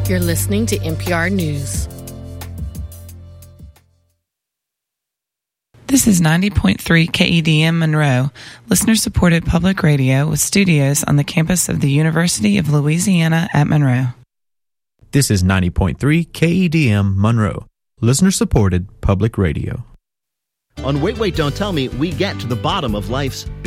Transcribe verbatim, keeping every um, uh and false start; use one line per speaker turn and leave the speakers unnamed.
You're listening to N P R News.
This is ninety point three K E D M Monroe, listener-supported public radio with studios on the campus of the University of Louisiana at Monroe.
This is ninety point three K E D M Monroe, listener-supported public radio.
On Wait, Wait, Don't Tell Me, we get to the bottom of life's